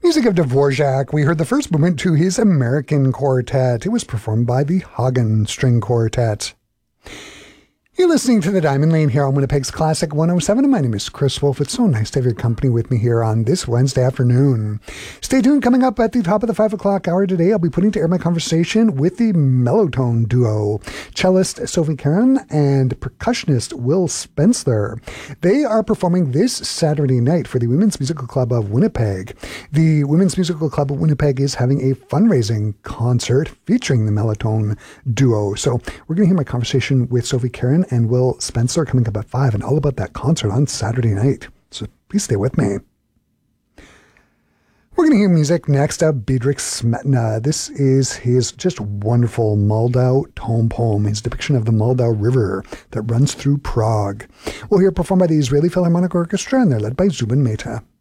Music of Dvorak, we heard the first movement to his American Quartet. It was performed by the Hagen String Quartet. You're listening to The Diamond Lane here on Winnipeg's Classic 107, and my name is Chris Wolf. It's so nice to have your company with me here on this Wednesday afternoon. Stay tuned. Coming up at the top of the 5 o'clock hour today, I'll be putting to air my conversation with the Mellotone duo, cellist Sophie Karen and percussionist Will Spencer. They are performing this Saturday night for the Women's Musical Club of Winnipeg. The Women's Musical Club of Winnipeg is having a fundraising concert featuring the Mellotone duo. So we're going to hear my conversation with Sophie Karen and Will Spencer coming up at 5, and all about that concert on Saturday night. So please stay with me. We're going to hear music next up, Bedřich Smetana. This is his just wonderful Moldau tone poem, his depiction of the Moldau River that runs through Prague. We'll hear it performed by the Israeli Philharmonic Orchestra, and they're led by Zubin Mehta.